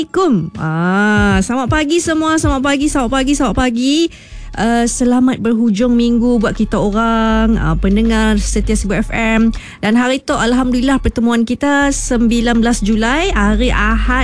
Assalamualaikum. Selamat pagi semua. Selamat pagi. Selamat berhujung minggu buat kita orang pendengar setia Sibu FM. Dan hari tu alhamdulillah pertemuan kita 19 Julai hari Ahad,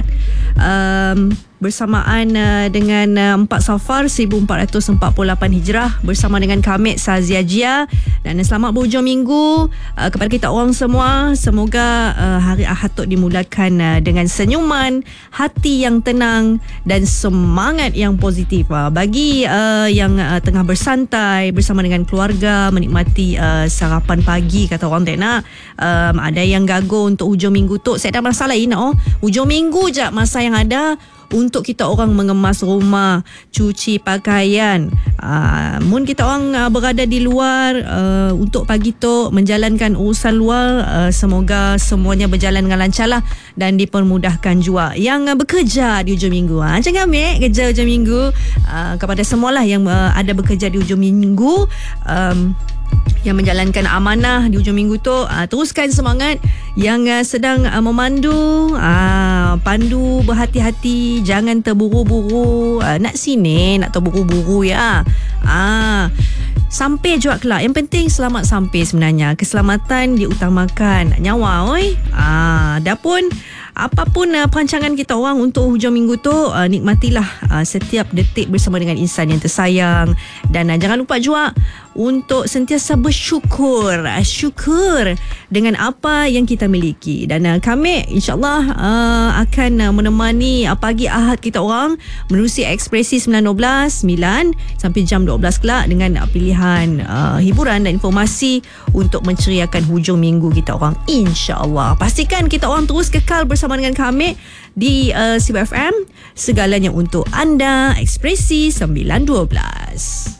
bersamaan dengan 4 Safar 1448 Hijrah, bersama dengan kami Sazia Jia. Dan selamat berhujung minggu kepada kita orang semua. Semoga hari Ahad tu dimulakan dengan senyuman, hati yang tenang dan semangat yang positif. Bagi yang tengah bersantai bersama dengan keluarga, menikmati sarapan pagi, kata orang tak nak, ada yang gagal untuk hujung minggu tu. Saya tak masalah ini, hujung minggu je masa yang ada untuk kita orang mengemas rumah, cuci pakaian. Mun kita orang berada di luar untuk pagi tu menjalankan urusan luar, semoga semuanya berjalan dengan lancar lah dan dipermudahkan juga yang bekerja di hujung minggu. Jangan ambil kerja hujung minggu. Kepada semualah yang ada bekerja di hujung minggu, yang menjalankan amanah di hujung minggu tu, teruskan semangat. Yang sedang memandu, pandu berhati-hati, jangan terburu-buru. Nak sini nak terburu-buru ya. Sampai juga kelak. Yang penting selamat sampai sebenarnya. Keselamatan diutamakan. Nyawa oi. Adapun apapun perancangan kita orang untuk hujung minggu tu, nikmatilah setiap detik bersama dengan insan yang tersayang. Dan jangan lupa juga untuk sentiasa bersyukur dengan apa yang kita miliki. Dan kami insyaAllah akan menemani pagi Ahad kita orang menerusi Ekspresi 9.12 sampai jam 12 kelak dengan pilihan hiburan dan informasi untuk menceriakan hujung minggu kita orang, insyaAllah. Pastikan kita orang terus kekal bersama dengan kami di Sibu FM. Segalanya untuk anda. Ekspresi 9.12.